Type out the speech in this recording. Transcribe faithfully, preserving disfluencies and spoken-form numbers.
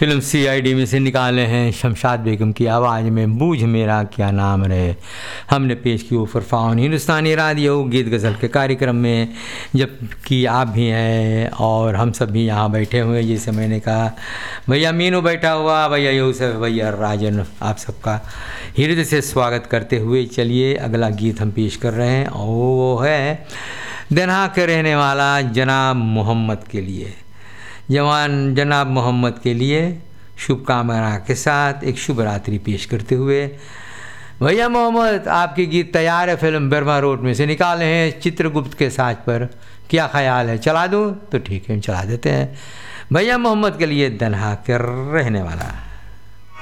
Film C I D में से निकाले हैं शमशाद बेगम की आवाज़ में बूझ मेरा क्या नाम रहे। हमने पेश की वो फरफान हिंदुस्तानी रेडियो गीत गज़ल के कार्यक्रम में, जबकि आप भी हैं और हम सब भी यहाँ बैठे हुए। जैसे मैंने कहा, भैया मीनू बैठा हुआ, भैया यूसुफ, भैया राजन, आप सबका हृदय से स्वागत करते हुए चलिए अगला गीत हम पेश कर रहे हैं और वो है दनहा के रहने वाला जनाब मोहम्मद के लिए। जवान जनाब मोहम्मद के लिए शुभकामना के साथ एक शुभ रात्रि पेश करते हुए, भैया मोहम्मद आपके गीत तैयार है। फिल्म बर्मा रोड में से निकाले हैं चित्रगुप्त के साज पर, क्या ख्याल है? चला दूँ? तो ठीक है, चला देते हैं। भैया मोहम्मद के लिए दनहा के रहने वाला।